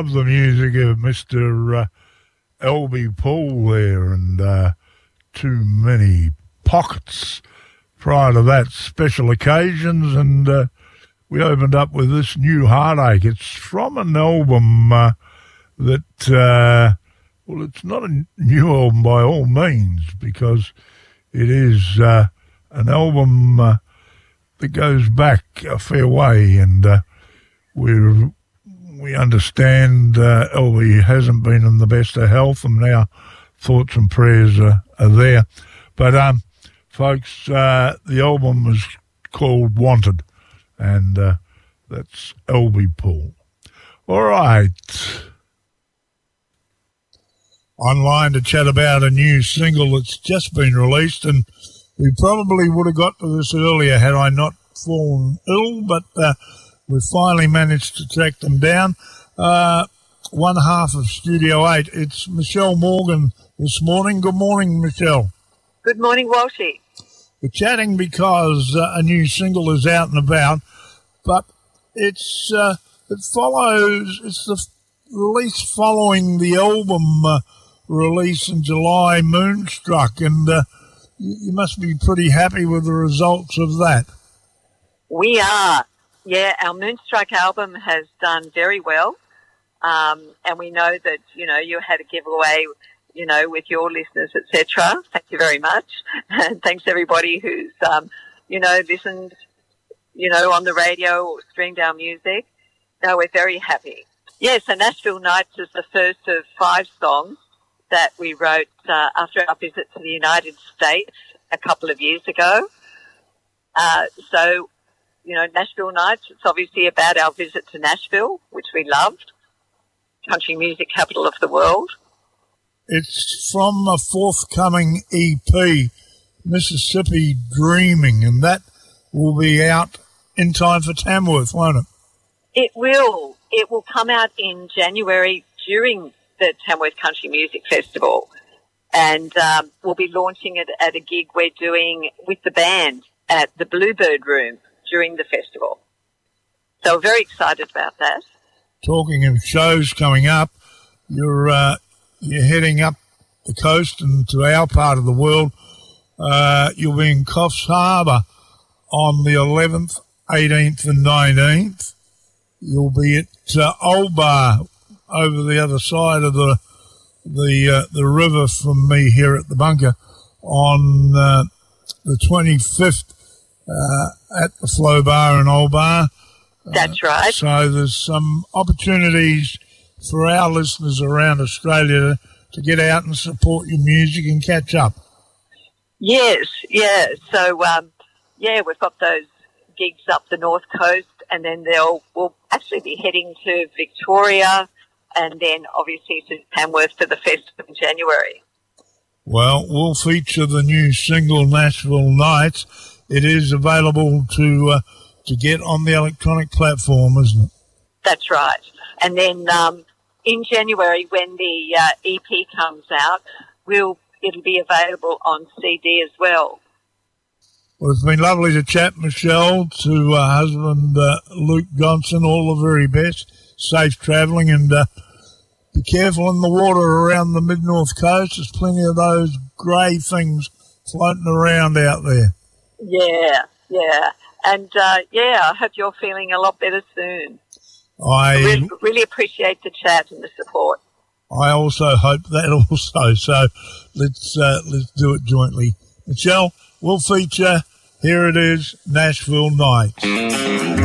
love the music of Mr. L.B. Paul there, and Too Many Pockets. Prior to that, Special Occasions, and we opened up with this New Heartache. It's from an album that, well, it's not a new album by all means, because it is an album that goes back a fair way, and we understand LB hasn't been in the best of health, and our thoughts and prayers are there. But, folks, the album is called Wanted, and that's LB Paul. All right. Online to chat about a new single that's just been released, and we probably would have got to this earlier had I not fallen ill, but we finally managed to track them down. One half of Studio 8. It's Michelle Morgan this morning. Good morning, Michelle. Good morning, Walshy. We're chatting because a new single is out and about, but it follows. It's the release following the album release in July, Moonstruck, and you must be pretty happy with the results of that. We are. Yeah, our Moonstruck album has done very well, and we know that, you had a giveaway, with your listeners, etc. Thank you very much. And thanks everybody who's, listened, on the radio or streamed our music. No, we're very happy. Yeah, so Nashville Nights is the first of 5 songs that we wrote after our visit to the United States a couple of years ago. Nashville Nights, it's obviously about our visit to Nashville, which we loved, country music capital of the world. It's from a forthcoming EP, Mississippi Dreaming, and that will be out in time for Tamworth, won't it? It will. It will come out in January during the Tamworth Country Music Festival, and we'll be launching it at a gig we're doing with the band at the Bluebird Room during the festival. So we're very excited about that. Talking of shows coming up, you're heading up the coast and to our part of the world. You'll be in Coffs Harbour on the 11th, 18th and 19th. You'll be at Old Bar over the other side of the river from me here at the bunker on the 25th at the Flow Bar in Old Bar. That's right. So there's some opportunities for our listeners around Australia to get out and support your music and catch up. Yes, yeah. So, we've got those gigs up the North Coast, and then we'll actually be heading to Victoria and then obviously to Tamworth for the festival in January. Well, we'll feature the new single Nashville Nights. It is available to get on the electronic platform, isn't it? That's right. And then in January, when the EP comes out, it'll be available on CD as well. Well, it's been lovely to chat, Michelle, to husband Luke Johnson. All the very best. Safe travelling, and be careful in the water around the mid-north coast. There's plenty of those grey things floating around out there. Yeah. And, I hope you're feeling a lot better soon. I really appreciate the chat and the support. I also hope that also. So let's do it jointly. Michelle, we'll feature, here it is, Nashville Nights.